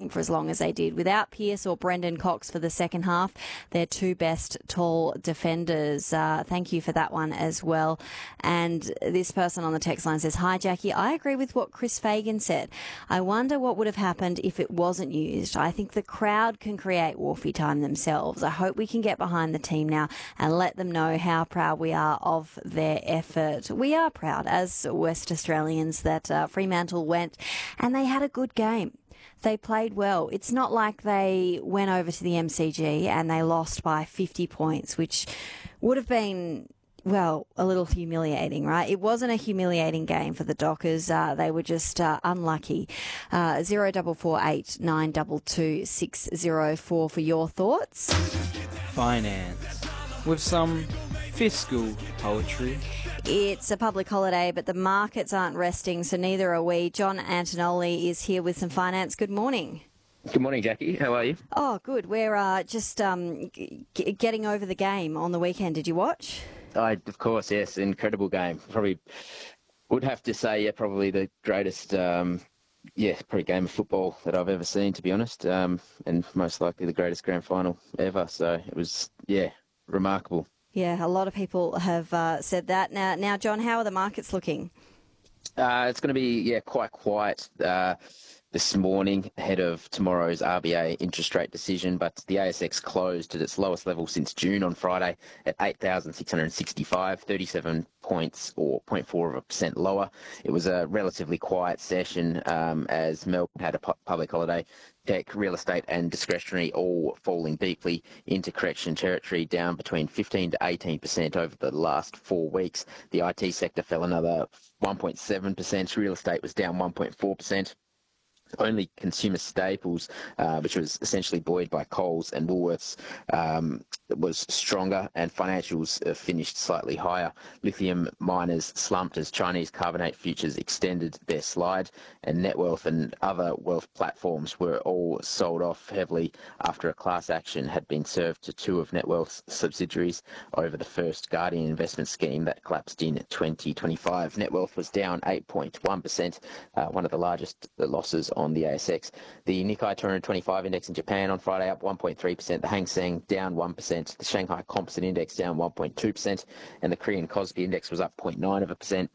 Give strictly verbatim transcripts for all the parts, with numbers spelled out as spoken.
playing for as long as they did. Without Pearce or Brendan Cox for the second half, their two best tall defenders. Uh, thank you for that one as well. And this person on the text line says, "Hi, Jackie. I agree with what Chris Fagan said. I wonder what would have happened if it wasn't used. I think the crowd can create Wolfie time themselves. I hope we can get behind the team now and let them know how proud we are of their effort." We are proud as West Australians that uh, Fremantle went and they had a good game. They played well. It's not like they went over to the M C G and they lost by fifty points, which would have been, well, a little humiliating, right? It wasn't a humiliating game for the Dockers. Uh, they were just uh, unlucky. Uh, zero double four eight nine double two six zero four for your thoughts. Finance with some fiscal poetry. It's a public holiday, but the markets aren't resting, so neither are we. John Antonelli is here with some finance. Good morning. Good morning, Jackie. How are you? Oh, good. We're uh, just um, g- getting over the game on the weekend. Did you watch? I, of course, yes. Incredible game. Probably would have to say, yeah, probably the greatest, um, yeah, probably game of football that I've ever seen, to be honest, um, and most likely the greatest grand final ever. So it was, yeah, remarkable. Yeah, a lot of people have uh, said that. Now, now, John, how are the markets looking? Uh, it's going to be, yeah, quite quiet uh, this morning ahead of tomorrow's R B A interest rate decision, but the A S X closed at its lowest level since June on Friday at eight thousand six hundred sixty-five, thirty-seven points or zero point four of a percent lower. It was a relatively quiet session um, as Melbourne had a pu- public holiday. Tech, real estate and discretionary all falling deeply into correction territory, down between fifteen to eighteen percent over the last four weeks. The I T sector fell another one point seven percent. Real estate was down one point four percent. Only consumer staples, uh, which was essentially buoyed by Coles and Woolworths, um, was stronger, and financials uh, finished slightly higher. Lithium miners slumped as Chinese carbonate futures extended their slide, and Netwealth and other wealth platforms were all sold off heavily after a class action had been served to two of Netwealth's subsidiaries over the First Guardian investment scheme that collapsed in twenty twenty-five. Netwealth was down eight point one percent, uh, one of the largest losses on the A S X. The Nikkei two twenty-five index in Japan on Friday up one point three percent, the Hang Seng down one percent, the Shanghai Composite Index down one point two percent, and the Korean Kospi Index was up zero point nine of a percent.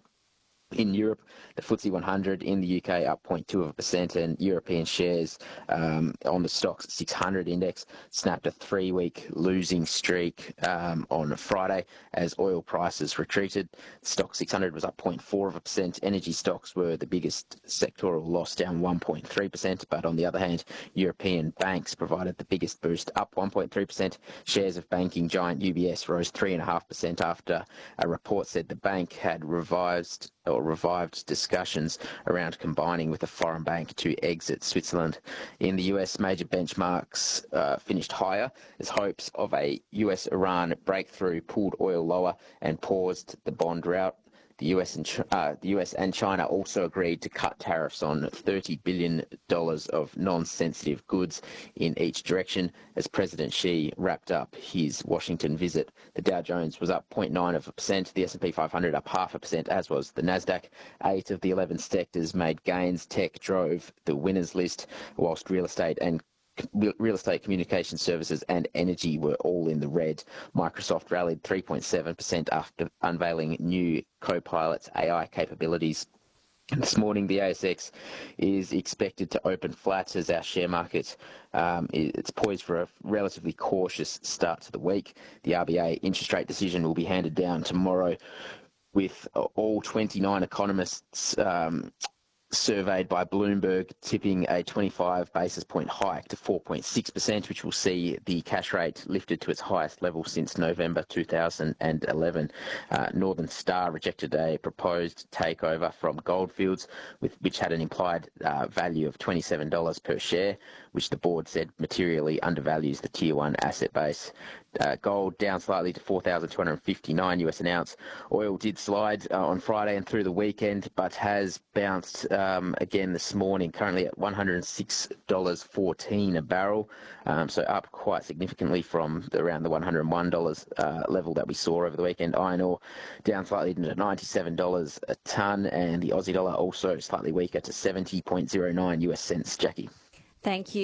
In Europe, the F T S E one hundred in the U K up zero point two of a percent, and European shares um, on the Stoxx six hundred index snapped a three-week losing streak um, on Friday as oil prices retreated. Stoxx six hundred was up zero point four of a percent. Energy stocks were the biggest sectoral loss, down one point three percent, but on the other hand, European banks provided the biggest boost, up one point three percent. Shares of banking giant U B S rose three point five percent after a report said the bank had revised or revived discussions around combining with a foreign bank to exit Switzerland. In the U S, major benchmarks uh, finished higher as hopes of a U S-Iran breakthrough pulled oil lower and paused the bond rout. The U S and Ch- uh, the U S and China also agreed to cut tariffs on thirty billion dollars of non-sensitive goods in each direction as President Xi wrapped up his Washington visit. The Dow Jones was up zero point nine of a percent, the S and P five hundred up half a percent, as was the Nasdaq. Eight of the eleven sectors made gains. Tech drove the winners list, whilst real estate and Real estate, communication services and energy were all in the red. Microsoft rallied three point seven percent after unveiling new Copilot's A I capabilities. This morning, the A S X is expected to open flat as our share market. Um, it's poised for a relatively cautious start to the week. The R B A interest rate decision will be handed down tomorrow, with all twenty-nine economists um, surveyed by Bloomberg tipping a twenty-five basis point hike to four point six percent, which will see the cash rate lifted to its highest level since November two thousand eleven. Uh, Northern Star rejected a proposed takeover from Goldfields, with, which had an implied uh, value of twenty-seven dollars per share, which the board said materially undervalues the tier one asset base. Uh, gold down slightly to four thousand two hundred fifty-nine U S an ounce. Oil did slide uh, on Friday and through the weekend, but has bounced um, again this morning, currently at one hundred six dollars fourteen a barrel, um, so up quite significantly from around the one hundred one dollars uh, level that we saw over the weekend. Iron ore down slightly to ninety-seven dollars a tonne, and the Aussie dollar also slightly weaker to seventy point zero nine U S cents. Jackie. Thank you.